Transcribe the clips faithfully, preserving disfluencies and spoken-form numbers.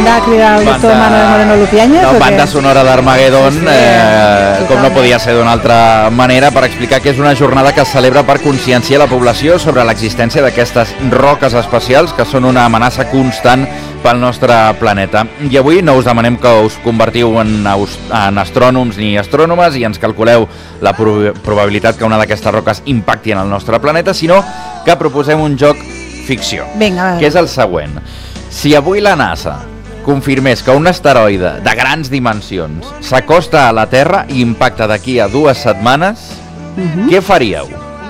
cridar, cridar el doctor Manuel Moreno Lupiáñez? No, banda sonora d'Armagedon, sí, sí, eh, com no podia ser d'una altra manera, per explicar que és una jornada que es celebra per conscienciar la població sobre l'existència d'aquestes roques espacials que són una amenaça constant pel nostre planeta. I avui no us demanem que us convertiu en, en astrònoms ni astrònomes i ens calculeu la prob probabilitat que una d'aquestes roques impacti en el nostre planeta, sinó que proposem un joc ficció, Vinga, que és el següent. Si avui la NASA confirmés que un asteroide de grans dimensions s'acosta a la Terra i impacta d'aquí a dues setmanes, uh-huh. què faríeu?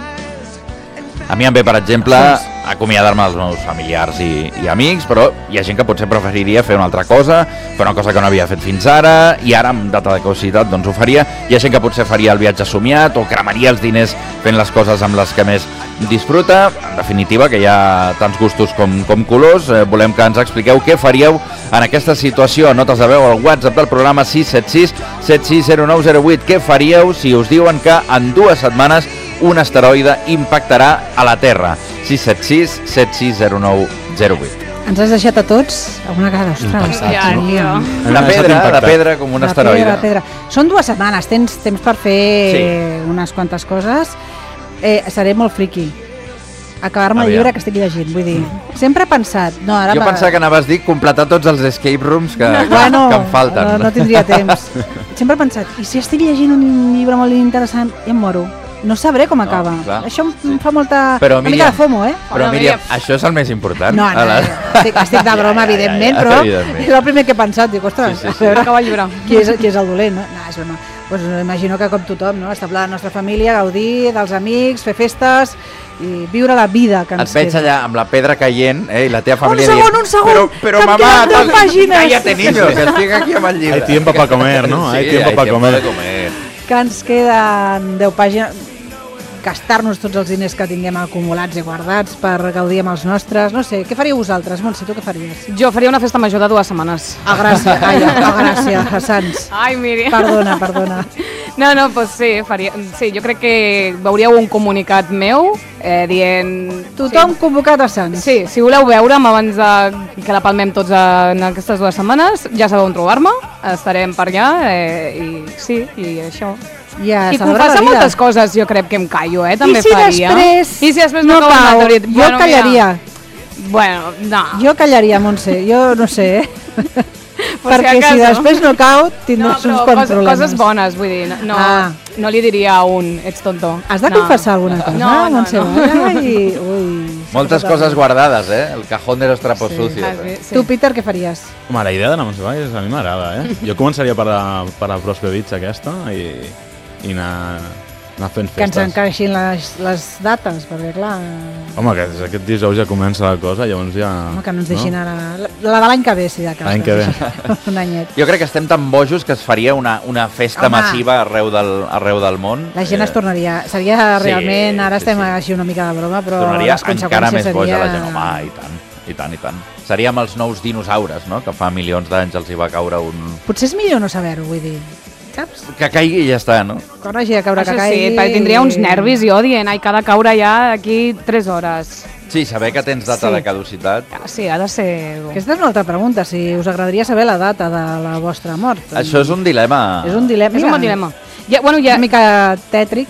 A mi em ve, per exemple, acomiadar-me dels meus familiars i, i amics, però hi ha gent que potser preferiria fer una altra cosa, fer una cosa que no havia fet fins ara, i ara, amb data de caducitat, doncs ho faria. Hi ha gent que potser faria el viatge somiat o cremaria els diners fent les coses amb les que més disfruta. En definitiva, que hi ha tants gustos com, com colors. Eh, volem que ens expliqueu què faríeu en aquesta situació. Notes de veu al WhatsApp del programa sis set sis set sis zero nou zero vuit. Què faríeu si us diuen que en dues setmanes un asteroide impactarà a la Terra? sis set sis set sis zero nou zero vuit. Ens has deixat a tots a una cara, ostres. Ja, ja. De pedra, de pedra com un de asteroide. Pedra, de pedra. Són dues setmanes, tens temps per fer sí. unes quantes coses. Eh, seré molt friqui. Acabar-me el llibre que estic llegint, vull dir. Sempre he pensat... No, ara jo pensava que anaves a dir completar tots els escape rooms que, que, bueno, que em falten. No, no tindria temps. Sempre he pensat, i si estic llegint un llibre molt interessant i em moro? No sabré com acaba. No, això em sí. fa molta... Però, una Míriam, mica de FOMO, eh? Però, Míriam, això és el més important. No, no, la... estic, estic de broma, evidentment, ja, ja, però evidentment. és el primer que he pensat. Dic, ostres, sí, sí, sí. a veure acaba el llibre. Qui és, qui és el dolent, no? No, és broma. Pues imagino que com tothom, no? Establir la nostra família, gaudir dels amics, fer festes i viure la vida que ens et veig queda. allà amb la pedra caient, eh, i la teva família un segon, dient, un segon, però, però que em mamà, queden deu pàgines. cállate, niño, que estic aquí amb el llibre. Hay tiempo para comer, ¿no? Sí, hay tiempo para comer. comer. Que ens queden deu pàgines, gastar-nos tots els diners que tinguem acumulats i guardats per gaudir amb els nostres, no sé, què faríeu vosaltres? Montse, tu què faries? Jo faria una festa major de dues setmanes. A Gràcia, ai, a Gràcia, a Sants. Ai, Míriam. Perdona, perdona. No, no, doncs sí, faria, sí, jo crec que veuríeu un comunicat meu eh, dient... Tothom sí. convocat a Sants. Sí, si voleu veure'm abans de que la palmem tots en aquestes dues setmanes, ja sabeu on trobar-me, estarem per allà eh, i sí, i això. Ja, I confessar moltes coses jo crec que em callo, eh? També I si faria. després I si després no no cau? cau? Jo bueno, callaria. Mira, bueno, no. Jo callaria, Montse, jo no sé, eh? Por perquè si, si després no cau tindràs no, uns quants coses, problemes. coses bones, vull dir, no, Ah. no li diria a un, ets tonto. Has de no. confessar alguna cosa, no, no, Montse? no. Ai, ui, Moltes coses guardades, eh? El cajón de los trapos Sí. sucios. Ah, Eh? sí, sí. Tu, Peter, què faries? Home, la idea d'anar a Montserrat a mi m'agrada, eh? Jo començaria per la, per la Prospe Beach aquesta i, i anar, anar fent Que ens festes. encaixin les, les dates, perquè clar... Home, que aquest dijous ja comença la cosa, llavors ja... Home, que no ens deixin ara... La, la de l'any que ve, si de cas. L'any que ve. Un anyet. Jo crec que estem tan bojos que es faria una, una festa Home. massiva arreu del, arreu del món. La gent Eh, es tornaria... Seria sí, realment... Ara sí, estem sí. així una mica de broma, però tornaria les conseqüències encara més boja seria... la gent. Home, i tant, i tant, i tant. Seríem els nous dinosaures, no? Que fa milions d'anys els hi va caure un... Potser és millor no saber-ho, vull dir. Saps? Que caigui i ja està, no? Quan hagi de caure Això que caigui... sí, perquè tindria uns nervis jo dient, ai, que ha de caure ja d'aquí tres hores. Sí, saber que tens data Sí. de caducitat. Ah, sí, ha de ser... Aquesta és una altra pregunta, si us agradaria saber la data de la vostra mort. Això és un dilema. És un dilema. És un bon dilema. Ja, bueno, ja, Una mica tètric.